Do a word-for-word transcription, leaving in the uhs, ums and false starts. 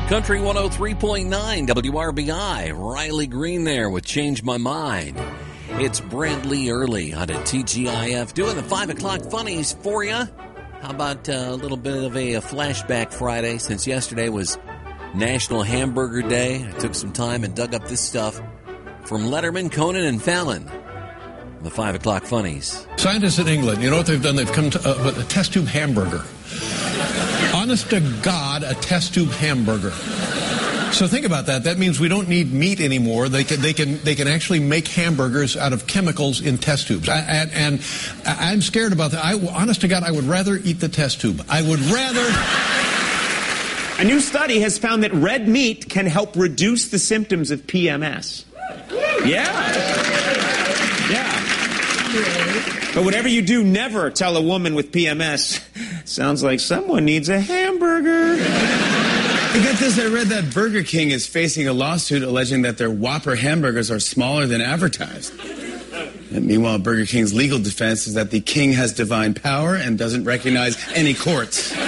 Country one oh three point nine W R B I. Riley Green there with Change My Mind. It's Brent Lee Early out at T G I F doing the five o'clock funnies for you. How about a little bit of a, a flashback Friday, since yesterday was National Hamburger Day. I took some time and dug up this stuff from Letterman, Conan, and Fallon. The five o'clock funnies. Scientists in England, you know what they've done? They've come to uh, a test tube hamburger. Honest to God, a test tube hamburger. So think about that. That means we don't need meat anymore. They can they can they can actually make hamburgers out of chemicals in test tubes. I, and, and I'm scared about that. I, honest to God, I would rather eat the test tube. I would rather. A new study has found that red meat can help reduce the symptoms of P M S. Yeah. Yeah. But whatever you do, never tell a woman with P M S. Sounds like someone needs a hamburger. I get this, I read that Burger King is facing a lawsuit alleging that their Whopper hamburgers are smaller than advertised. And meanwhile, Burger King's legal defense is that the king has divine power and doesn't recognize any courts.